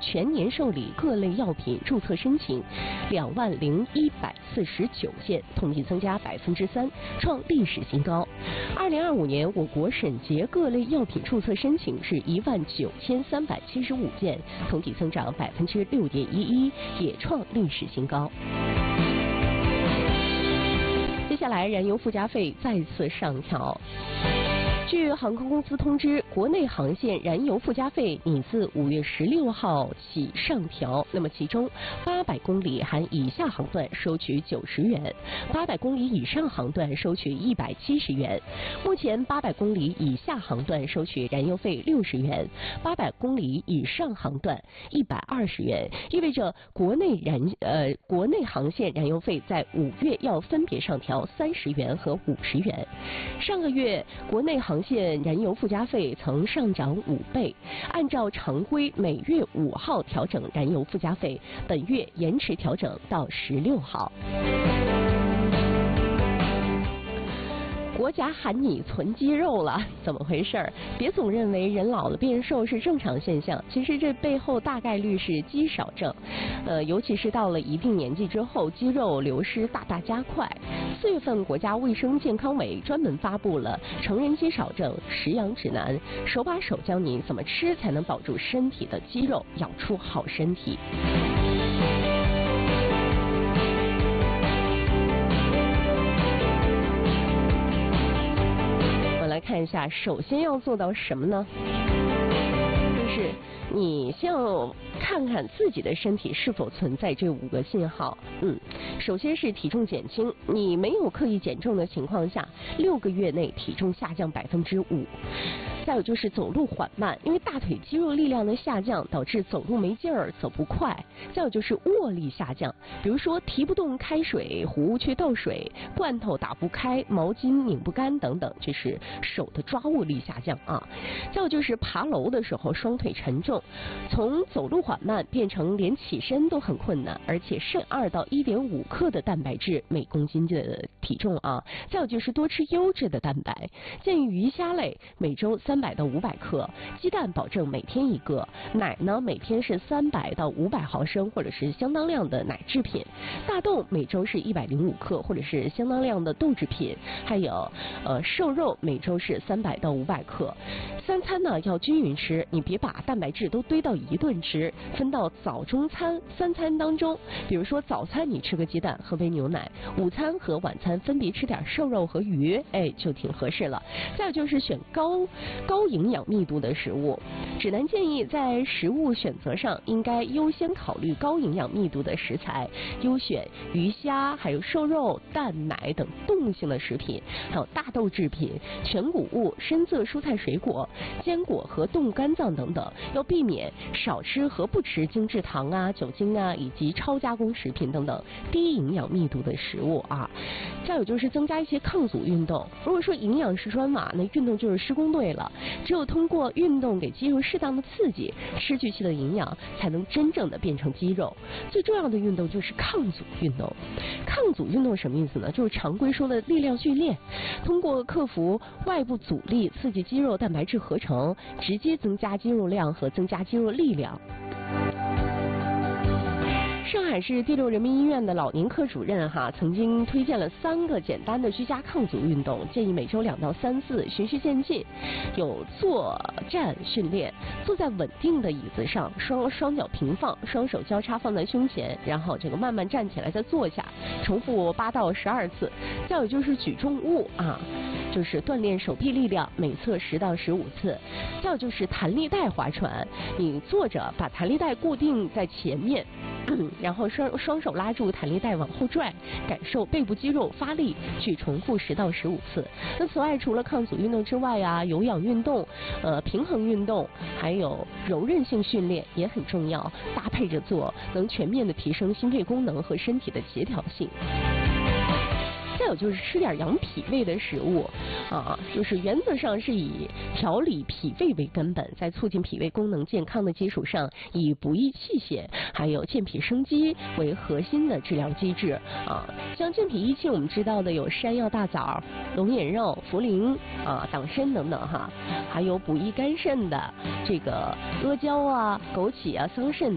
全年受理各类药品注册申请20149件，同比增加3%，创历史新高。2025年，我国审结各类药品注册申请是19375件，同比增长6.11%，也创历史新高。接下来，燃油附加费再次上调。据航空公司通知，国内航线燃油附加费拟自5月16号起上调。那么其中，800公里含以下航段收取90元，800公里以上航段收取170元。目前800公里以下航段收取燃油费60元，800公里以上航段120元，意味着国内航线燃油费在5月要分别上调30元和50元。上个月国内航线燃油附加费曾上涨5倍，按照常规每月5号调整燃油附加费，本月延迟调整到16号。国家喊你存肌肉了，怎么回事？别总认为人老了变瘦是正常现象，其实这背后大概率是肌少症。尤其是到了一定年纪之后，肌肉流失大大加快。4月份，国家卫生健康委专门发布了成人肌少症食养指南，手把手教你怎么吃才能保住身体的肌肉，养出好身体。来看一下，首先要做到什么呢？就是你先要看看自己的身体是否存在这5个信号。首先是体重减轻，你没有刻意减重的情况下，6个月内体重下降5%。再有就是走路缓慢，因为大腿肌肉力量的下降导致走路没劲儿，走不快。再有就是握力下降，比如说提不动开水壶去倒水，罐头打不开，毛巾拧不干等等，这是手的抓握力下降啊。再有就是爬楼的时候双腿沉重，从走路缓慢变成连起身都很困难，而且摄2到1.5克的蛋白质每公斤的体重啊。再有就是多吃优质的蛋白，建议鱼虾类每周300到500克，鸡蛋保证每天1个，奶呢每天是300到500毫升或者是相当量的奶制品，大豆每周是105克或者是相当量的豆制品，还有瘦肉每周是300到500克。3餐呢要均匀吃，你别把蛋白质都堆到一顿吃，分到早中餐3餐当中，比如说早餐你吃个鸡蛋喝杯牛奶，午餐和晚餐分别吃点瘦肉和鱼，就挺合适了。再有就是选高营养密度的食物，指南建议在食物选择上应该优先考虑高营养密度的食材，优选鱼虾还有瘦肉蛋奶等动物性的食品，还有大豆制品全谷物深色蔬菜水果坚果和动物肝脏等等，要避免少吃和不吃精制糖啊酒精啊以及超加工食品等等低营养密度的食物啊。再有就是增加一些抗阻运动，如果说营养是砖瓦，那运动就是施工队了，只有通过运动给肌肉适当的刺激，失去期的营养才能真正的变成肌肉。最重要的运动就是抗阻运动。抗阻运动什么意思呢？就是常规说的力量训练，通过克服外部阻力，刺激肌肉蛋白质合成，直接增加肌肉量和增加肌肉力量。上海市第6人民医院的老年科主任曾经推荐了3个简单的居家抗阻运动，建议每周2到3次，循序渐进。有坐站训练，坐在稳定的椅子上，双脚平放，双手交叉放在胸前，然后这个慢慢站起来再坐下，重复8到12次。再有就是举重物就是锻炼手臂力量，每侧10到15次。再有就是弹力带划船，你坐着把弹力带固定在前面，然后双手拉住弹力带往后拽，感受背部肌肉发力，去重复10到15次。那此外，除了抗阻运动之外有氧运动、平衡运动，还有柔韧性训练也很重要，搭配着做，能全面的提升心肺功能和身体的协调性。再有就是吃点养脾胃的食物就是原则上是以调理脾胃为根本，在促进脾胃功能健康的基础上，以补益气血还有健脾生肌为核心的治疗机制像健脾益气我们知道的有山药、大枣、龙眼肉、茯苓党参等等还有补益肝肾的这个阿胶枸杞桑葚